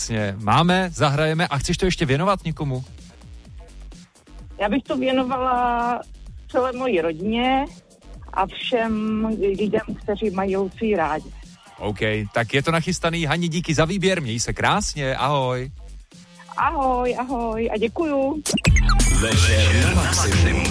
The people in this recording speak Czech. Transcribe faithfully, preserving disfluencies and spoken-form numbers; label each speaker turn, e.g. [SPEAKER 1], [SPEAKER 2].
[SPEAKER 1] Jasně, máme, zahrajeme a chceš to ještě věnovat někomu?
[SPEAKER 2] Já bych to věnovala celé mojí rodině a všem lidem, kteří mají Lucii rádi.
[SPEAKER 1] OK, tak je to nachystaný. Hani, díky za výběr, měj se krásně, ahoj.
[SPEAKER 2] Ahoj, ahoj a děkuju.
[SPEAKER 3] Večer na maximum.